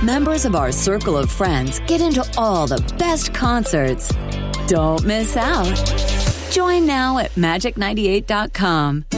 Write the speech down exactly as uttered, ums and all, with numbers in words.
members of our circle of friends get into all the best concerts. Don't miss out. Join now at magic ninety-eight dot com.